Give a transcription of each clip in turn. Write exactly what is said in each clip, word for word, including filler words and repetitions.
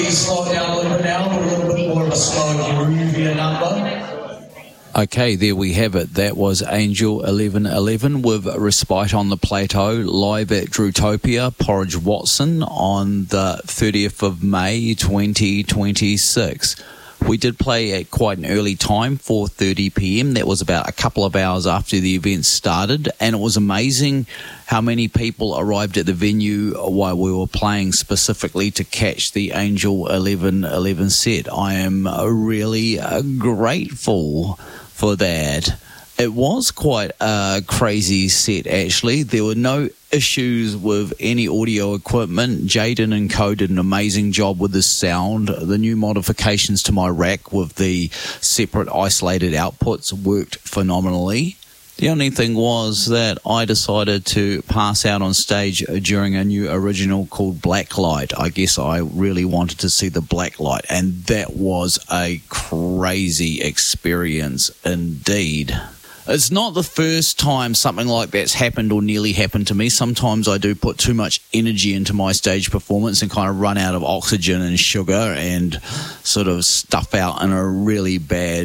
maybe slow it down a little bit now, a little bit more of a slow, groovier number. Okay, there we have it. That was Angel eleven eleven with Respite on the Plateau, live at Drewtopia, Porridge Watson, on the thirtieth of May twenty twenty-six. We did play at quite an early time, four thirty p.m. That was about a couple of hours after the event started, and it was amazing how many people arrived at the venue while we were playing, specifically to catch the Angel eleven eleven set. I am really uh, grateful for that. It was quite a crazy set, actually. There were no issues with any audio equipment. Jaden and Co did an amazing job with the sound. The new modifications to my rack with the separate isolated outputs worked phenomenally. The only thing was that I decided to pass out on stage during a new original called Blacklight. I guess I really wanted to see the Blacklight, and that was a crazy experience indeed. It's not the first time something like that's happened or nearly happened to me. Sometimes I do put too much energy into my stage performance and kind of run out of oxygen and sugar and sort of stuff out in a really bad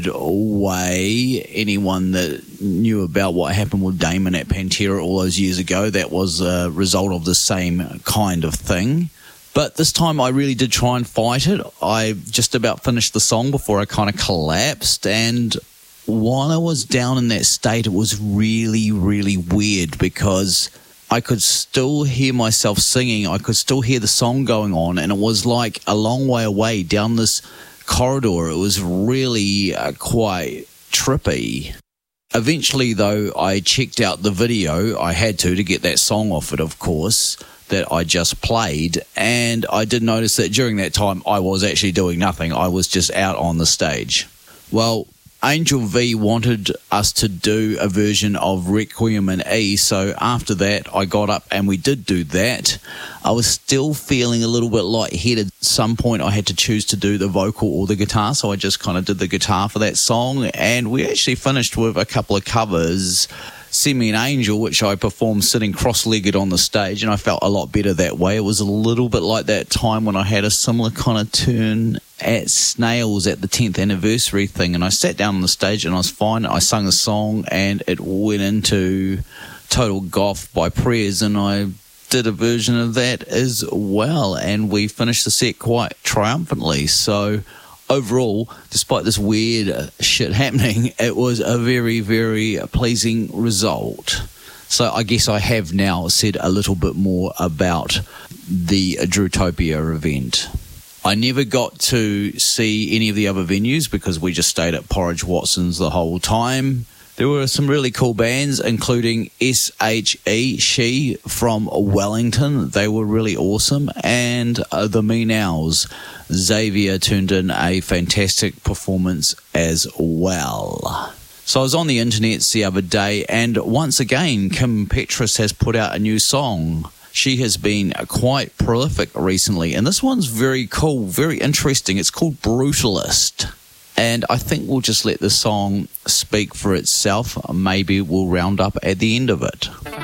way. Anyone that knew about what happened with Damon at Pantera all those years ago, that was a result of the same kind of thing. But this time I really did try and fight it. I just about finished the song before I kind of collapsed, and while I was down in that state, it was really, really weird because I could still hear myself singing. I could still hear the song going on, and it was like a long way away down this corridor. It was really uh, quite trippy. Eventually, though, I checked out the video. I had to, to get that song off it, of course, that I just played. And I did notice that during that time, I was actually doing nothing. I was just out on the stage. Well, Angel V wanted us to do a version of Requiem in E, so after that I got up and we did do that. I was still feeling a little bit lightheaded. At some point I had to choose to do the vocal or the guitar, so I just kind of did the guitar for that song, and we actually finished with a couple of covers. Send Me an Angel, which I performed sitting cross-legged on the stage, and I felt a lot better that way. It was a little bit like that time when I had a similar kind of turn at Snails at the tenth anniversary thing, and I sat down on the stage and I was fine. I sung the song and it went into Total Goth by Prayers, and I did a version of that as well, and we finished the set quite triumphantly. So overall, despite this weird shit happening, it was a very, very pleasing result. So I guess I have now said a little bit more about the Drewtopia event. I never got to see any of the other venues because we just stayed at Porridge Watson's the whole time. There were some really cool bands, including S H E, She, from Wellington. They were really awesome. And uh, the Mean Owls. Xavier turned in a fantastic performance as well. So I was on the internet the other day, and once again, Kim Petras has put out a new song. She has been quite prolific recently, and this one's very cool, very interesting. It's called Brutalist. And I think we'll just let the song speak for itself. Maybe we'll round up at the end of it.